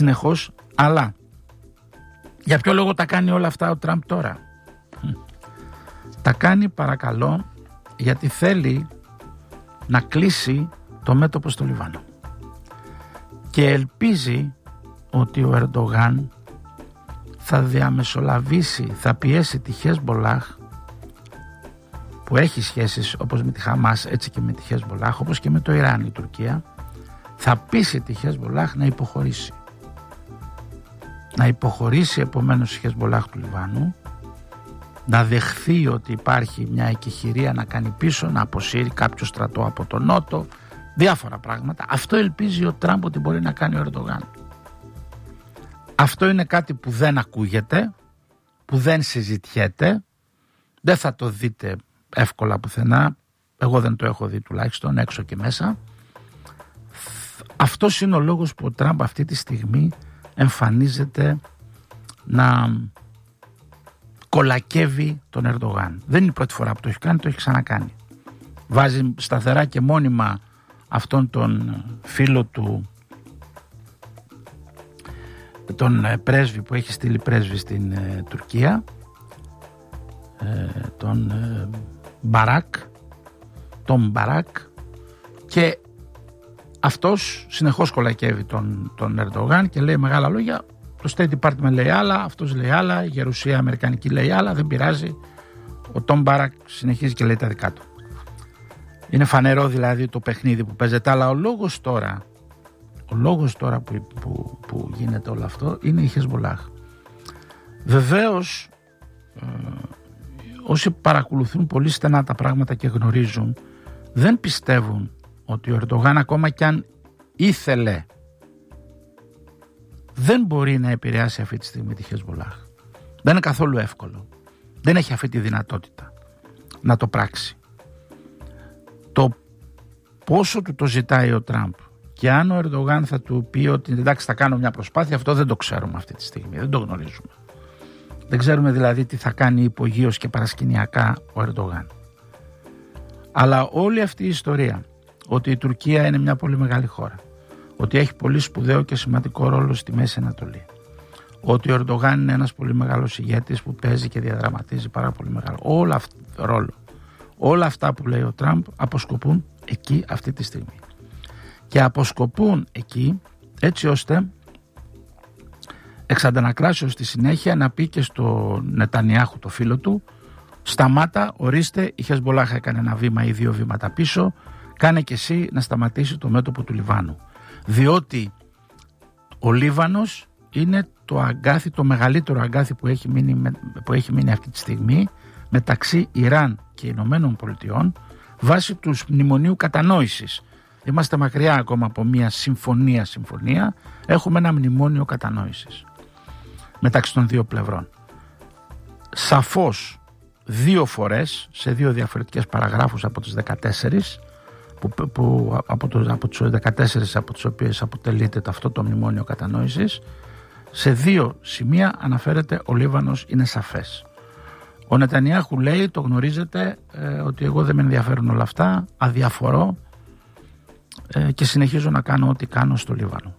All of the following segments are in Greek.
συνεχώς. Αλλά για ποιο λόγο τα κάνει όλα αυτά ο Τραμπ τώρα? Τα κάνει, παρακαλώ, γιατί θέλει να κλείσει το μέτωπο στο Λιβάνο και ελπίζει ότι ο Ερντογάν θα διαμεσολαβήσει, θα πιέσει τη Χεσμπολάχ, που έχει σχέσεις όπως με τη Χαμάς έτσι και με τη Χεσμπολάχ, όπως και με το Ιράν η Τουρκία, θα πείσει τη Χεσμπολάχ να υποχωρήσει. Να υποχωρήσει επομένως η Χεσμπολάχ του Λιβάνου, να δεχθεί ότι υπάρχει μια εκεχηρία να κάνει πίσω, να αποσύρει κάποιο στρατό από τον Νότο, διάφορα πράγματα. Αυτό ελπίζει ο Τραμπ ότι μπορεί να κάνει ο Ερντογάν. Αυτό είναι κάτι που δεν ακούγεται, που δεν συζητιέται, δεν θα το δείτε εύκολα πουθενά, εγώ δεν το έχω δει τουλάχιστον έξω και μέσα. Αυτός είναι ο λόγος που ο Τραμπ αυτή τη στιγμή εμφανίζεται να κολακεύει τον Ερντογάν. Δεν είναι η πρώτη φορά που το έχει κάνει, το έχει ξανακάνει. Βάζει σταθερά και μόνιμα αυτόν τον φίλο του, τον πρέσβη που έχει στείλει πρέσβη στην Τουρκία, τον Μπαράκ, και αυτός συνεχώς κολακεύει τον Ερντογάν και λέει μεγάλα λόγια. Το State Department λέει άλλα, αυτός λέει άλλα, η γερουσία αμερικανική λέει άλλα, δεν πειράζει. Ο Τόμ Μπαράκ συνεχίζει και λέει τα δικά του. Είναι φανερό δηλαδή το παιχνίδι που παίζεται, αλλά ο λόγος τώρα που γίνεται όλο αυτό είναι η Χεσμπολάχ. Βεβαίως όσοι παρακολουθούν πολύ στενά τα πράγματα και γνωρίζουν, δεν πιστεύουν ότι ο Ερντογάν, ακόμα κι αν ήθελε, δεν μπορεί να επηρεάσει αυτή τη στιγμή τη Χεσμπολάχ. Δεν είναι καθόλου εύκολο. Δεν έχει αυτή τη δυνατότητα να το πράξει. Το πόσο του το ζητάει ο Τραμπ και αν ο Ερντογάν θα του πει ότι εντάξει θα κάνω μια προσπάθεια, αυτό δεν το ξέρουμε αυτή τη στιγμή, δεν το γνωρίζουμε. Δεν ξέρουμε δηλαδή τι θα κάνει υπογείως και παρασκηνιακά ο Ερντογάν. Αλλά όλη αυτή η ιστορία ότι η Τουρκία είναι μια πολύ μεγάλη χώρα, ότι έχει πολύ σπουδαίο και σημαντικό ρόλο στη Μέση Ανατολή, ότι ο Ερντογάν είναι ένας πολύ μεγάλος ηγέτης που παίζει και διαδραματίζει πάρα πολύ μεγάλο ρόλο. Όλα αυτά που λέει ο Τραμπ αποσκοπούν εκεί αυτή τη στιγμή. Και αποσκοπούν εκεί έτσι ώστε εξ αντανακλάσεως στη συνέχεια να πει και στο Νετανιάχου, το φίλο του, σταμάτα, ορίστε, η Χεσμπολάχ έκανε ένα βήμα ή δύο βήματα πίσω, κάνε και εσύ να σταματήσει το μέτωπο του Λιβάνου. Διότι ο Λίβανος είναι το αγκάθι, το μεγαλύτερο αγκάθι που έχει μείνει αυτή τη στιγμή μεταξύ Ιράν και Ηνωμένων Πολιτειών βάσει του μνημονίου κατανόησης. Είμαστε μακριά ακόμα από μια συμφωνία, έχουμε ένα μνημόνιο κατανόησης μεταξύ των δύο πλευρών. Σαφώς 2 φορές σε 2 διαφορετικές παραγράφους από τις 14 από τους 14 από τις οποίες αποτελείται αυτό το μνημόνιο κατανόησης, σε 2 σημεία αναφέρεται ο Λίβανος, είναι σαφές. Ο Νετανιάχου λέει, το γνωρίζετε, ότι εγώ δεν με ενδιαφέρουν όλα αυτά, αδιαφορώ και συνεχίζω να κάνω ό,τι κάνω στο Λίβανο.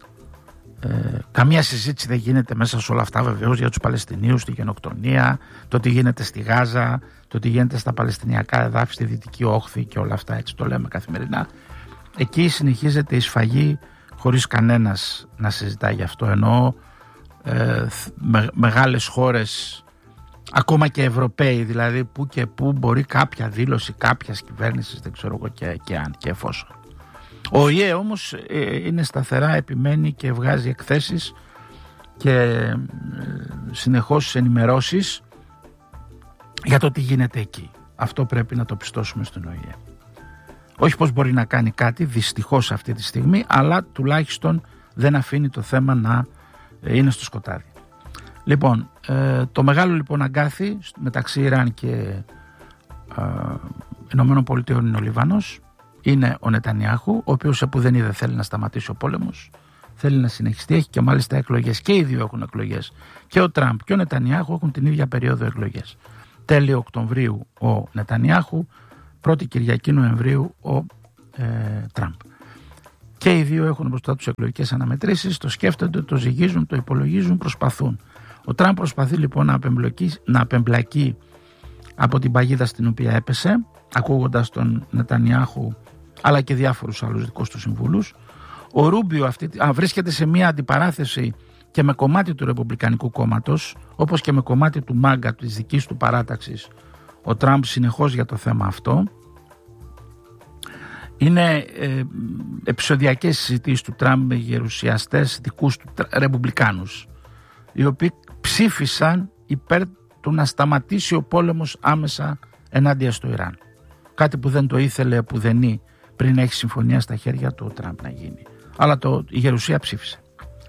Καμία συζήτηση δεν γίνεται μέσα σε όλα αυτά βεβαίως για τους Παλαιστινίους, τη γενοκτονία, το τι γίνεται στη Γάζα, το τι γίνεται στα Παλαιστινιακά εδάφη, στη Δυτική Όχθη και όλα αυτά, έτσι το λέμε καθημερινά. Εκεί συνεχίζεται η σφαγή χωρίς κανένας να συζητάει γι' αυτό, ενώ μεγάλες χώρες, ακόμα και Ευρωπαίοι δηλαδή, που και που μπορεί κάποια δήλωση κάποιας κυβέρνησης, δεν ξέρω εγώ και αν και εφόσον. Ο ΙΕ όμως είναι σταθερά, επιμένει και βγάζει εκθέσεις και συνεχώς ενημερώσεις για το τι γίνεται εκεί. Αυτό πρέπει να το πιστώσουμε στον ΟΗΕ. Όχι πως μπορεί να κάνει κάτι δυστυχώς αυτή τη στιγμή, αλλά τουλάχιστον δεν αφήνει το θέμα να είναι στο σκοτάδι. Λοιπόν, το μεγάλο λοιπόν αγκάθι μεταξύ Ιράν και Ηνωμένων Πολιτειών είναι ο Λίβανος. Είναι ο Νετανιάχου, ο οποίος που δεν είδε θέλει να σταματήσει ο πόλεμος, θέλει να συνεχιστεί, έχει και μάλιστα εκλογές, και οι δύο έχουν εκλογές. Και ο Τραμπ και ο Νετανιάχου έχουν την ίδια περίοδο εκλογές. Τέλη Οκτωβρίου ο Νετανιάχου, 1η Κυριακή Νοεμβρίου ο Τραμπ. Και οι δύο έχουν μπροστά τους εκλογικές αναμετρήσεις, το σκέφτονται, το ζυγίζουν, το υπολογίζουν, προσπαθούν. Ο Τραμπ προσπαθεί λοιπόν να απεμπλακεί από την παγίδα στην οποία έπεσε, ακούγοντας τον Νετανιάχου αλλά και διάφορους άλλους δικούς του συμβούλους. Ο Ρούμπιο βρίσκεται σε μια αντιπαράθεση και με κομμάτι του Ρεπουμπλικανικού κόμματος, όπως και με κομμάτι του ΜΑΓΚΑ, της δικής του παράταξης, ο Τραμπ συνεχώς για το θέμα αυτό. Είναι επεισοδιακές συζητήσεις του Τραμπ με γερουσιαστές δικούς του Ρεπουμπλικάνους, οι οποίοι ψήφισαν υπέρ του να σταματήσει ο πόλεμος άμεσα ενάντια στο Ιράν. Κάτι που δεν το ήθελε πουδενή πριν να έχει συμφωνία στα χέρια του ο Τραμπ να γίνει. Αλλά η γερουσία ψήφισε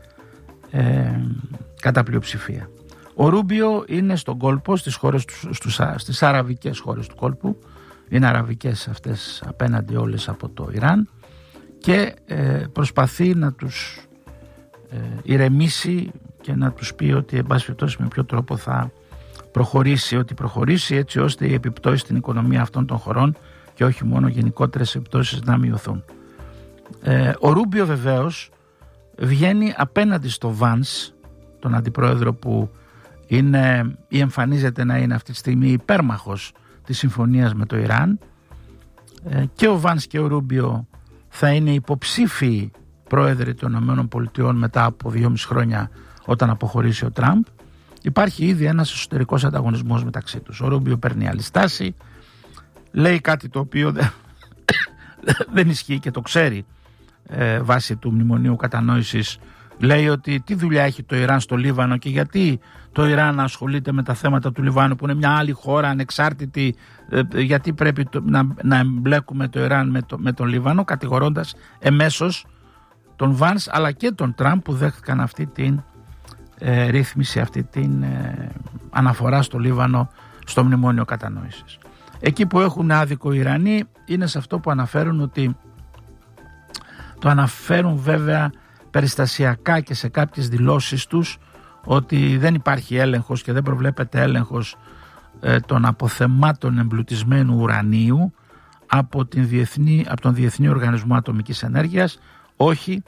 κατά πλειοψηφία. Ο Ρούμπιο είναι στον κόλπο, στις αραβικές χώρες του κόλπου. Είναι αραβικές αυτές απέναντι όλες από το Ιράν και προσπαθεί να τους ηρεμήσει και να τους πει ότι εν πάση περιπτώσει με ποιο τρόπο θα προχωρήσει έτσι ώστε οι επιπτώσεις στην οικονομία αυτών των χωρών και όχι μόνο γενικότερες επιπτώσεις να μειωθούν. Ο Ρούμπιο βεβαίως βγαίνει απέναντι στο Βάνς, τον αντιπρόεδρο που είναι ή εμφανίζεται να είναι αυτή τη στιγμή υπέρμαχος της συμφωνίας με το Ιράν. Και ο Βάνς και ο Ρούμπιο θα είναι υποψήφιοι πρόεδροι των ΗΠΑ μετά από 2,5 χρόνια όταν αποχωρήσει ο Τραμπ. Υπάρχει ήδη ένας εσωτερικός ανταγωνισμός μεταξύ τους. Ο Ρούμπιο παίρνει άλλη στάση, λέει κάτι το οποίο δεν ισχύει και το ξέρει βάσει του μνημονίου κατανόησης. Λέει ότι τι δουλειά έχει το Ιράν στο Λίβανο και γιατί το Ιράν ασχολείται με τα θέματα του Λιβάνου που είναι μια άλλη χώρα ανεξάρτητη, γιατί πρέπει να εμπλέκουμε το Ιράν με τον Λίβανο, κατηγορώντας εμέσως τον Βάνς αλλά και τον Τραμπ που δέχτηκαν αυτή την ρύθμιση, αυτή την αναφορά στο Λίβανο στο μνημόνιο κατανόησης. Εκεί που έχουν άδικο οι Ιρανοί είναι σε αυτό που αναφέρουν, ότι το αναφέρουν βέβαια περιστασιακά και σε κάποιες δηλώσεις τους, ότι δεν υπάρχει έλεγχος και δεν προβλέπεται έλεγχος των αποθεμάτων εμπλουτισμένου ουρανίου από τον Διεθνή Οργανισμό Ατομικής Ενέργειας. Όχι,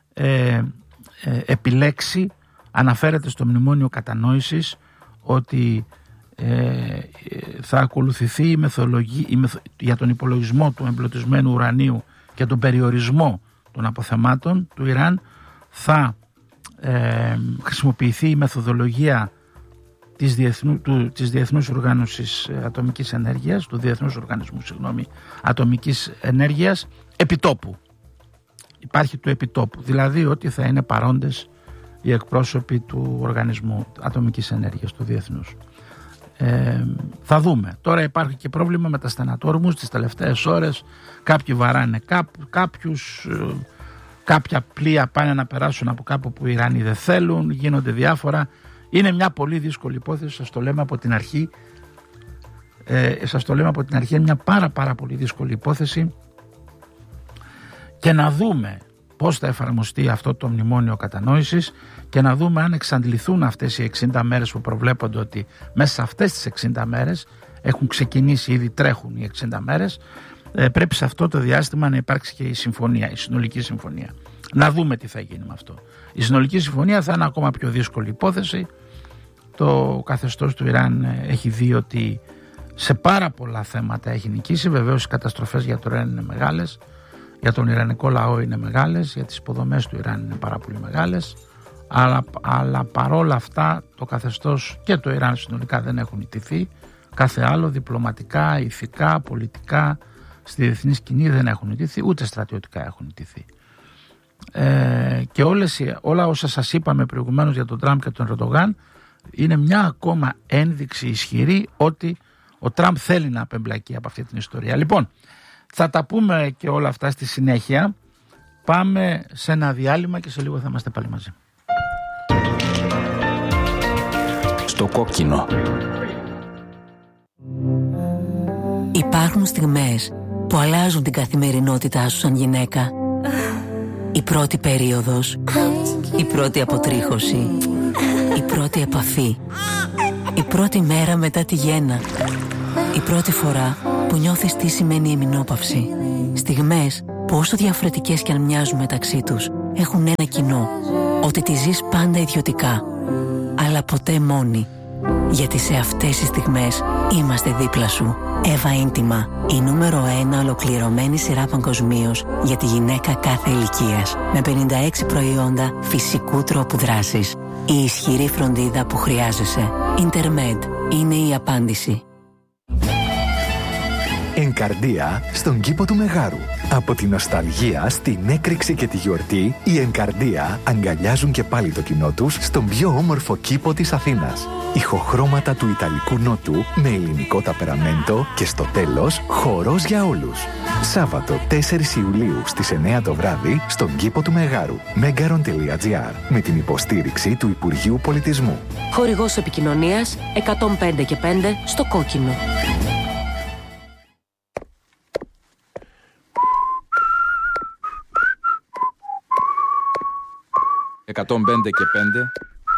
επιλέξει, αναφέρεται στο μνημόνιο κατανόησης ότι θα ακολουθηθεί η μεθοδολογία για τον υπολογισμό του εμπλουτισμένου ουρανίου και τον περιορισμό των αποθεμάτων του Ιράν. Θα χρησιμοποιηθεί η μεθοδολογία της Διεθνούς Οργάνωσης Ατομικής Ενέργειας, του Διεθνούς Οργανισμού Ατομικής Ενέργειας, επιτόπου. Υπάρχει το επιτόπου, δηλαδή ότι θα είναι παρόντες οι εκπρόσωποι του Οργανισμού Ατομικής Ενέργειας, του Διεθνούς. Θα δούμε. Τώρα υπάρχει και πρόβλημα με τα στενατόρμους τις τελευταίες ώρες. Κάποιοι βαράνε κάποιους, κάποια πλοία πάνε να περάσουν από κάπου που οι Ιράνοι δεν θέλουν, γίνονται διάφορα. Είναι μια πολύ δύσκολη υπόθεση, σας το λέμε από την αρχή. Είναι μια πάρα πολύ δύσκολη υπόθεση και να δούμε πώς θα εφαρμοστεί αυτό το μνημόνιο κατανόησης και να δούμε αν εξαντληθούν αυτές οι 60 μέρες που προβλέπονται, ότι μέσα σε αυτές τις 60 μέρες έχουν ξεκινήσει, ήδη τρέχουν οι 60 μέρες, πρέπει σε αυτό το διάστημα να υπάρξει και η συμφωνία, η συνολική συμφωνία. Να δούμε τι θα γίνει με αυτό. Η συνολική συμφωνία θα είναι ακόμα πιο δύσκολη υπόθεση. Το καθεστώς του Ιράν έχει δει ότι σε πάρα πολλά θέματα έχει νικήσει. Βεβαίως οι καταστροφές για το Ιράν είναι μεγάλες, για τον Ιρανικό λαό είναι μεγάλες, για τις υποδομές του Ιράν είναι πάρα πολύ μεγάλες, αλλά παρόλα αυτά το καθεστώς και το Ιράν συνολικά δεν έχουν ιτηθεί. Κάθε άλλο διπλωματικά, ηθικά, πολιτικά στη διεθνή σκηνή δεν έχουν ιτηθεί, ούτε στρατιωτικά έχουν ιτηθεί. Και όλα όσα σας είπαμε προηγουμένως για τον Τραμπ και τον Ερντογάν είναι μια ακόμα ένδειξη ισχυρή ότι ο Τραμπ θέλει να απεμπλακεί από αυτή την ιστορία. Λοιπόν, θα τα πούμε και όλα αυτά στη συνέχεια. Πάμε σε ένα διάλειμμα και σε λίγο θα είμαστε πάλι μαζί. Στο κόκκινο. Υπάρχουν στιγμές που αλλάζουν την καθημερινότητά σου σαν γυναίκα. Η πρώτη περίοδος, η πρώτη αποτρίχωση, η πρώτη επαφή, η πρώτη μέρα μετά τη γέννα, η πρώτη φορά που νιώθεις τι σημαίνει ημινόπαυση. Στιγμές πόσο διαφορετικές κι αν μοιάζουν μεταξύ τους, έχουν ένα κοινό. Ότι τη ζεις πάντα ιδιωτικά, αλλά ποτέ μόνη. Γιατί σε αυτές τις στιγμές είμαστε δίπλα σου. Εύα Ίντιμα, η νούμερο 1 ολοκληρωμένη σειρά παγκοσμίως για τη γυναίκα κάθε ηλικίας. Με 56 προϊόντα φυσικού τρόπου δράσης. Η ισχυρή φροντίδα που χρειάζεσαι. Intermed είναι η απάντηση. Εγκαρδία στον κήπο του Μεγάρου. Από τη νοσταλγία στην έκρηξη και τη γιορτή, οι Εγκαρδία αγκαλιάζουν και πάλι το κοινό τους στον πιο όμορφο κήπο της Αθήνας. Ηχοχρώματα του Ιταλικού Νότου με ελληνικό ταπεραμέντο και στο τέλος χορός για όλους. Σάββατο 4 Ιουλίου στις 9 το βράδυ στον κήπο του Μεγάρου. Megaron.gr με την υποστήριξη του Υπουργείου Πολιτισμού. Χορηγός επικοινωνίας 105 και 5 στο Κόκκινο. «105 και 5»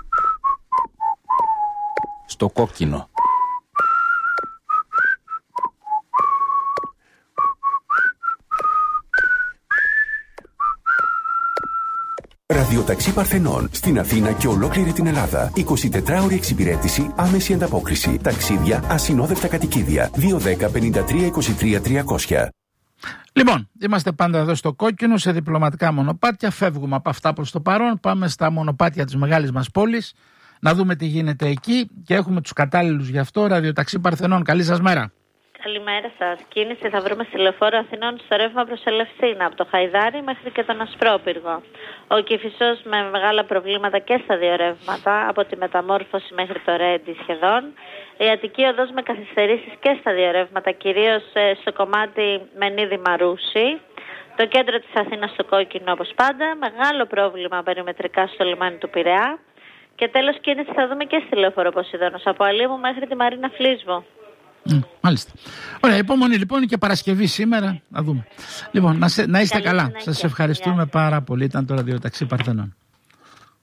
στο Κόκκινο. Ραδιοταξί Παρθενών στην Αθήνα και ολόκληρη την Ελλάδα. 24ωρη εξυπηρέτηση, άμεση ανταπόκριση. Ταξίδια, ασυνόδευτα κατοικίδια. 210 53 23 300. Λοιπόν, είμαστε πάντα εδώ στο Κόκκινο, σε διπλωματικά μονοπάτια. Φεύγουμε από αυτά προς το παρόν. Πάμε στα μονοπάτια της μεγάλης μας πόλης, να δούμε τι γίνεται εκεί και έχουμε τους κατάλληλους γι' αυτό. Ραδιοταξί Παρθενών, καλή σας μέρα. Καλημέρα σας. Κίνηση θα βρούμε στη Λεωφόρο Αθηνών στο ρεύμα προς Ελευσίνα, από το Χαϊδάρι μέχρι και τον Ασπρόπυργο. Ο Κηφισός με μεγάλα προβλήματα και στα δύο ρεύματα, από τη Μεταμόρφωση μέχρι το Ρέντι σχεδόν. Η Αττική Οδός με καθυστερήσεις και στα δύο ρεύματα, κυρίως στο κομμάτι Μενίδη Μαρούση. Το κέντρο της Αθήνας στο Κόκκινο όπως πάντα. Μεγάλο πρόβλημα περιμετρικά στο λιμάνι του Πειραιά. Και τέλος κίνηση θα δούμε και στη Λεωφόρο Ποσειδώνος, από Αλήμου μέχρι τη Μαρίνα Φλίσβου. Μάλιστα. Ωραία, υπόμονη λοιπόν και Παρασκευή σήμερα. Να δούμε. Λοιπόν, να είστε καλά. Σας ευχαριστούμε πάρα πολύ. Ήταν το Ραδιοταξί Παρθενών.